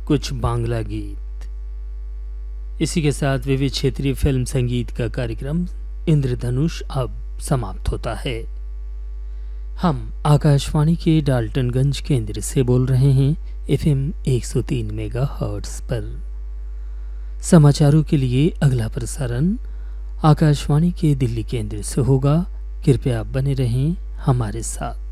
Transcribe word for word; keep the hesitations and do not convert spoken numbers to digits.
कुछ बांग्ला गीत। इसी के साथ विविध क्षेत्रीय फिल्म संगीत का कार्यक्रम इंद्रधनुष अब समाप्त होता है। हम आकाशवाणी के डाल्टनगंज केंद्र से बोल रहे हैं एफएम एक सौ तीन मेगाहर्ट्ज़ पर। समाचारों के लिए अगला प्रसारण आकाशवाणी के दिल्ली केंद्र से होगा। कृपया बने रहें हमारे साथ।